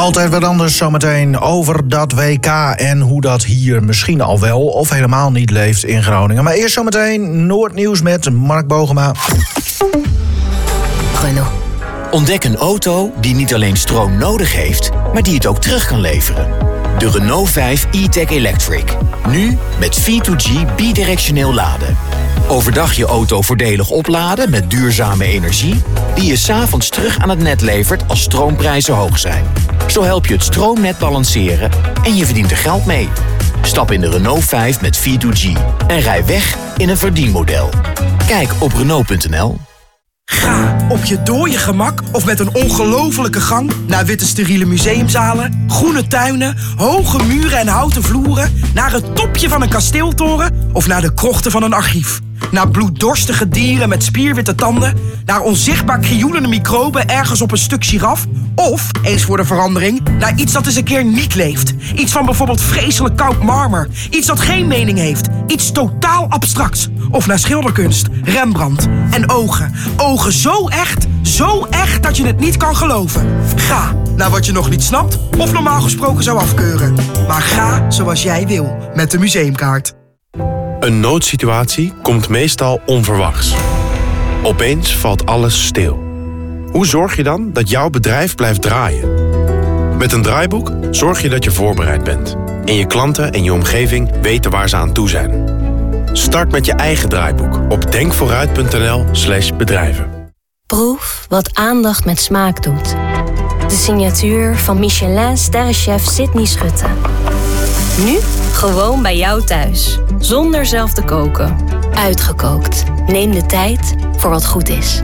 Altijd wat anders zometeen over dat WK en hoe dat hier misschien al wel of helemaal niet leeft in Groningen. Maar eerst zometeen Noordnieuws met Mark Bogema. Renault. Ontdek een auto die niet alleen stroom nodig heeft, maar die het ook terug kan leveren. De Renault 5 E-Tech Electric. Nu met V2G bidirectioneel laden. Overdag je auto voordelig opladen met duurzame energie die je 's avonds terug aan het net levert als stroomprijzen hoog zijn. Zo help je het stroomnet balanceren en je verdient er geld mee. Stap in de Renault 5 met V2G en rij weg in een verdienmodel. Kijk op Renault.nl. Ga op je dooie gemak of met een ongelofelijke gang naar witte steriele museumzalen, groene tuinen, hoge muren en houten vloeren, naar het topje van een kasteeltoren of naar de krochten van een archief. Naar bloeddorstige dieren met spierwitte tanden, naar onzichtbaar krioelende microben ergens op een stuk giraf, of, eens voor de verandering, naar iets dat eens een keer niet leeft. Iets van bijvoorbeeld vreselijk koud marmer, iets dat geen mening heeft, iets totaal abstracts. Of naar schilderkunst, Rembrandt en ogen. Ogen zo echt dat je het niet kan geloven. Ga naar wat je nog niet snapt of normaal gesproken zou afkeuren. Maar ga zoals jij wil met de museumkaart. Een noodsituatie komt meestal onverwachts. Opeens valt alles stil. Hoe zorg je dan dat jouw bedrijf blijft draaien? Met een draaiboek zorg je dat je voorbereid bent. En je klanten en je omgeving weten waar ze aan toe zijn. Start met je eigen draaiboek op denkvooruit.nl/bedrijven. Proef wat aandacht met smaak doet. De signatuur van Michelin-sterrenchef Sydney Schutte. Nu gewoon bij jou thuis. Zonder zelf te koken. Uitgekookt. Neem de tijd voor wat goed is.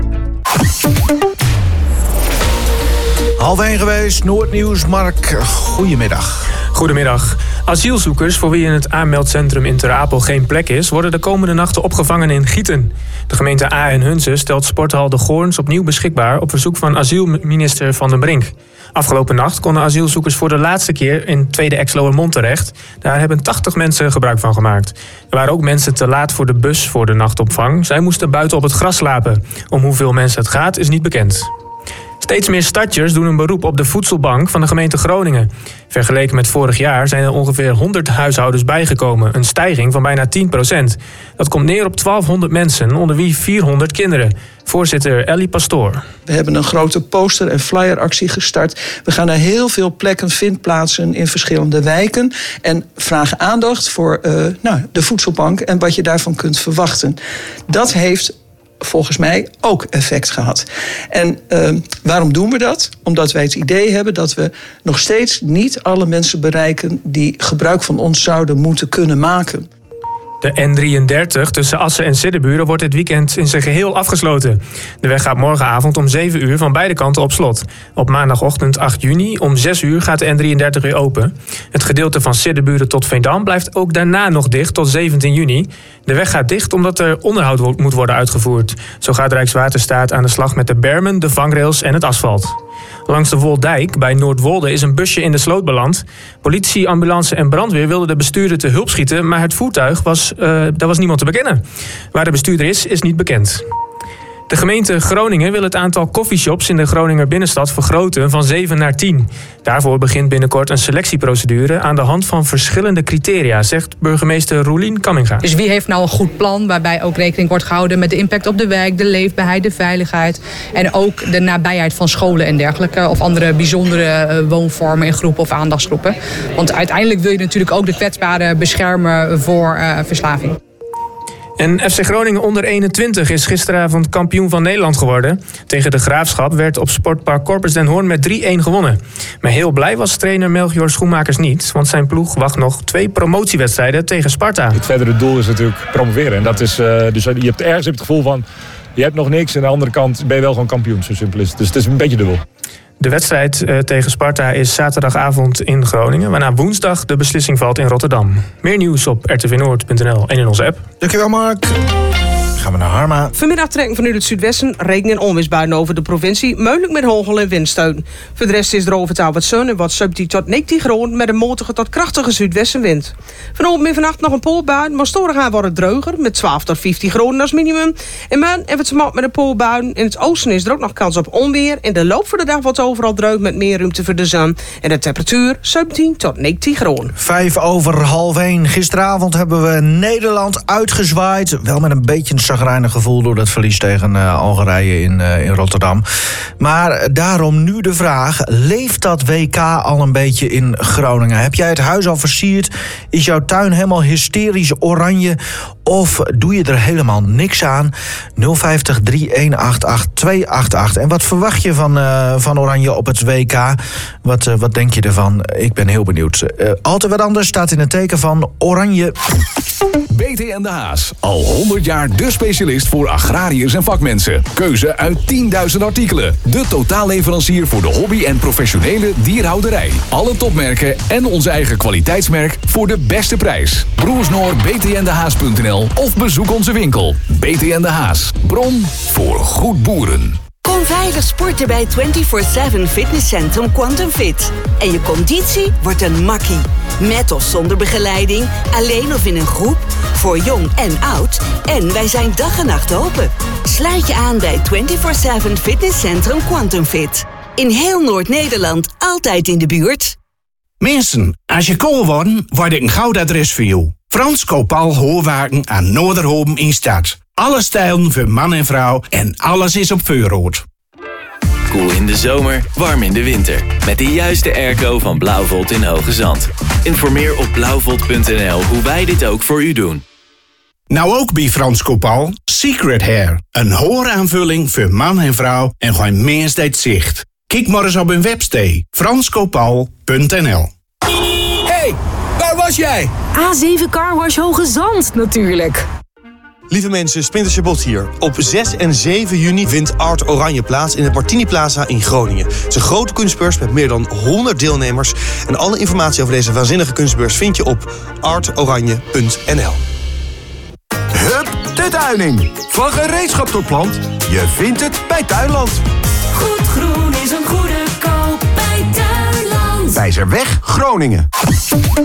12:30 geweest, Noordnieuws. Mark, goedemiddag. Goedemiddag. Asielzoekers voor wie in het aanmeldcentrum in Ter Apel geen plek is, worden de komende nachten opgevangen in Gieten. De gemeente A en Hunze stelt sporthal De Goorns opnieuw beschikbaar op verzoek van asielminister Van den Brink. Afgelopen nacht konden asielzoekers voor de laatste keer in Tweede Exloërmond terecht. Daar hebben 80 mensen gebruik van gemaakt. Er waren ook mensen te laat voor de bus voor de nachtopvang. Zij moesten buiten op het gras slapen. Om hoeveel mensen het gaat is niet bekend. Steeds meer stadjers doen een beroep op de voedselbank van de gemeente Groningen. Vergeleken met vorig jaar zijn er ongeveer 100 huishoudens bijgekomen. Een stijging van bijna 10%. Dat komt neer op 1200 mensen, onder wie 400 kinderen. Voorzitter Ellie Pastoor. We hebben een grote poster- en flyeractie gestart. We gaan naar heel veel plekken, vindplaatsen in verschillende wijken. En vragen aandacht voor de voedselbank en wat je daarvan kunt verwachten. Dat heeft volgens mij ook effect gehad. En waarom doen we dat? Omdat wij het idee hebben dat we nog steeds niet alle mensen bereiken die gebruik van ons zouden moeten kunnen maken. De N33 tussen Assen en Siddeburen wordt dit weekend in zijn geheel afgesloten. De weg gaat morgenavond om 7 uur van beide kanten op slot. Op maandagochtend 8 juni om 6 uur gaat de N33 weer open. Het gedeelte van Siddeburen tot Veendam blijft ook daarna nog dicht tot 17 juni. De weg gaat dicht omdat er onderhoud moet worden uitgevoerd. Zo gaat Rijkswaterstaat aan de slag met de bermen, de vangrails en het asfalt. Langs de Wolddijk bij Noordwolde is een busje in de sloot beland. Politie, ambulance en brandweer wilden de bestuurder te hulp schieten, maar het voertuig daar was niemand te bekennen. Waar de bestuurder is niet bekend. De gemeente Groningen wil het aantal coffeeshops in de Groninger binnenstad vergroten van 7 naar 10. Daarvoor begint binnenkort een selectieprocedure aan de hand van verschillende criteria, zegt burgemeester Roelien Kamminga. Dus wie heeft nou een goed plan waarbij ook rekening wordt gehouden met de impact op de wijk, de leefbaarheid, de veiligheid en ook de nabijheid van scholen en dergelijke of andere bijzondere woonvormen in groepen of aandachtsgroepen. Want uiteindelijk wil je natuurlijk ook de kwetsbaren beschermen voor verslaving. En FC Groningen onder 21 is gisteravond kampioen van Nederland geworden. Tegen de Graafschap werd op Sportpark Corpus Den Hoorn met 3-1 gewonnen. Maar heel blij was trainer Melchior Schoenmakers niet, want zijn ploeg wacht nog 2 promotiewedstrijden tegen Sparta. Het verdere doel is natuurlijk promoveren. En dat is, dus je hebt ergens het gevoel van, je hebt nog niks. En aan de andere kant ben je wel gewoon kampioen, zo simpel is het. Dus het is een beetje dubbel. De wedstrijd tegen Sparta is zaterdagavond in Groningen, waarna woensdag de beslissing valt in Rotterdam. Meer nieuws op rtvnoord.nl en in onze app. Dankjewel, Mark. gaan we naar Harma. Vanmiddag trekken vanuit het zuidwesten regen- en onweersbuien over de provincie, mogelijk met hagel en windsteun. Voor de rest is er overal wat zon en wat 17 tot 19 graden met een matige tot krachtige zuidwestenwind. Vanavond en vannacht nog een poolbui, maar storen gaan worden droger met 12 tot 15 graden als minimum. En man hebben het smal met een poolbui. In het oosten is er ook nog kans op onweer. In de loop van de dag wordt het overal droog met meer ruimte voor de zon. En de temperatuur 17 tot 19 graden. 1:05. Gisteravond hebben we Nederland uitgezwaaid. Wel met een beetje een chagrijnig gevoel door dat verlies tegen Algerije in Rotterdam. Maar daarom nu de vraag: leeft dat WK al een beetje in Groningen? Heb jij het huis al versierd? Is jouw tuin helemaal hysterisch oranje? Of doe je er helemaal niks aan? 050 3188 288. En wat verwacht je van Oranje op het WK? Wat denk je ervan? Ik ben heel benieuwd. Altijd wat anders staat in het teken van Oranje. BT en de Haas. Al 100 jaar de specialist voor agrariërs en vakmensen. Keuze uit 10.000 artikelen. De totaalleverancier voor de hobby- en professionele dierhouderij. Alle topmerken en onze eigen kwaliteitsmerk voor de beste prijs. Broers Noor, btndehaas.nl of bezoek onze winkel. BT en de Haas. Bron voor goed boeren. Kom veilig sporten bij 24/7 Fitnesscentrum Quantum Fit. En je conditie wordt een makkie. Met of zonder begeleiding, alleen of in een groep, voor jong en oud. En wij zijn dag en nacht open. Sluit je aan bij 24/7 Fitnesscentrum Quantum Fit. In heel Noord-Nederland, altijd in de buurt. Mensen, als je kool wordt, word ik een goud adres voor jou. Frans Kopal Hoorwaken aan Noorderhoven in Stad. Alle stijlen voor man en vrouw en alles is op vuurrood. Koel in de zomer, warm in de winter. Met de juiste airco van Blauwvolt in Hoge Zand. Informeer op blauwvolt.nl hoe wij dit ook voor u doen. Nou ook bij Frans Kopal, Secret Hair. Een hooraanvulling voor man en vrouw en gewoon meest zicht. Kijk maar eens op hun website, franskopal.nl. Hey, waar was jij? A7 Carwash Hoge Zand, natuurlijk. Lieve mensen, Splinter Chabot hier. Op 6 en 7 juni vindt Art Oranje plaats in het Martini Plaza in Groningen. Het is een grote kunstbeurs met meer dan 100 deelnemers. En alle informatie over deze waanzinnige kunstbeurs vind je op artoranje.nl. Hup, de tuining. Van gereedschap tot plant. Je vindt het bij Tuinland. Goed groen is een goede koop bij Tuinland. Wijzerweg, Groningen.